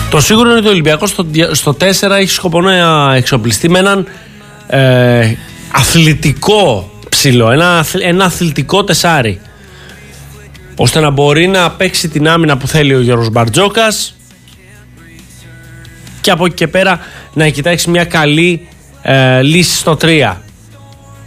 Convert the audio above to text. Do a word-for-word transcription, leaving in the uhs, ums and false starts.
Το σίγουρο είναι ότι ο Ολυμπιακός στο, στο τέσσερα έχει σκοπό να εξοπλιστεί με έναν ε, αθλητικό ψηλό, ένα, ένα αθλητικό τεσάρι, ώστε να μπορεί να παίξει την άμυνα που θέλει ο Γιώργος Μπαρτζόκας και από εκεί και πέρα να κοιτάξει μια καλή ε, λύση στο τρία.